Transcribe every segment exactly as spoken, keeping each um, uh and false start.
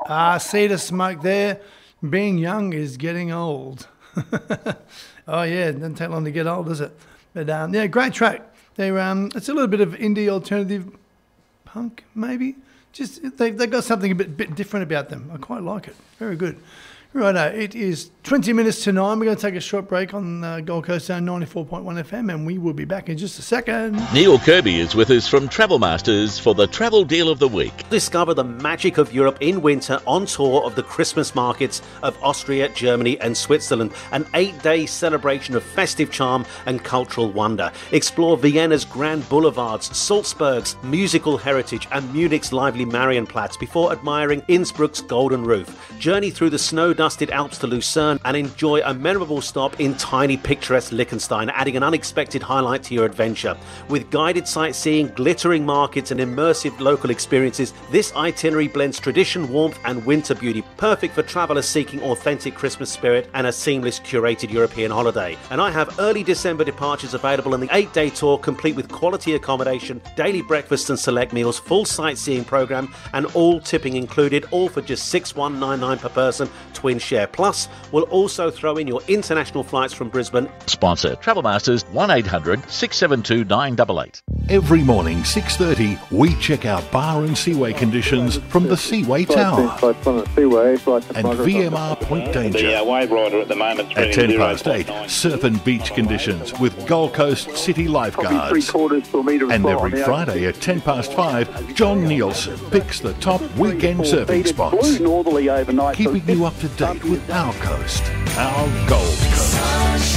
Ah, cedar smoke there. Being young is getting old. Oh yeah, it doesn't take long to get old, does it? But um, yeah, great track. They're um, it's a little bit of indie alternative punk, maybe. Just they they got something a bit bit different about them. I quite like it. Very good. Righto, it is twenty minutes to nine. We're going to take a short break on uh, Gold Coast Zone ninety-four point one F M, and we will be back in just a second. Neil Kirby is with us from Travel Masters for the Travel Deal of the Week. Discover the magic of Europe in winter on tour of the Christmas markets of Austria, Germany and Switzerland. An eight-day celebration of festive charm and cultural wonder. Explore Vienna's grand boulevards, Salzburg's musical heritage and Munich's lively Marienplatz before admiring Innsbruck's golden roof. Journey through the snow-dusted Alps to Lucerne and enjoy a memorable stop in tiny picturesque Liechtenstein, adding an unexpected highlight to your adventure. With guided sightseeing, glittering markets and immersive local experiences, this itinerary blends tradition, warmth and winter beauty, perfect for travellers seeking authentic Christmas spirit and a seamless curated European holiday. And I have early December departures available in the eight-day tour, complete with quality accommodation, daily breakfasts and select meals, full sightseeing programme and all tipping included, all for just six thousand one hundred ninety-nine dollars per person, twin share. Plus, we'll also throw in your international flights from Brisbane. Sponsor Travel Masters one eight hundred six seven two nine eight eight. Every morning, six thirty, we check out bar and seaway conditions from the Seaway Tower and V M R Point Danger. The uh, wave rider at the moment at ten past eight, surf and beach conditions with Gold Coast City lifeguards. And every Friday at ten past five, John Nielsen picks the top weekend surfing spots, keeping you up to date with our coast, our Gold Coast.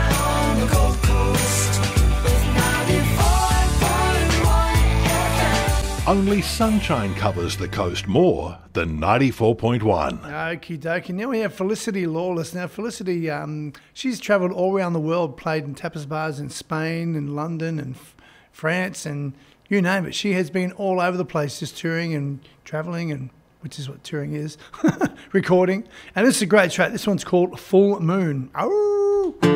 Only sunshine covers the coast more than ninety-four point one. Okie dokie. Now we have Felicity Lawless. Now Felicity, um, she's travelled all around the world, played in tapas bars in Spain and London and f- France and you name it. She has been all over the place just touring and travelling, and which is what touring is, recording. And this is a great track. This one's called Full Moon. Oh.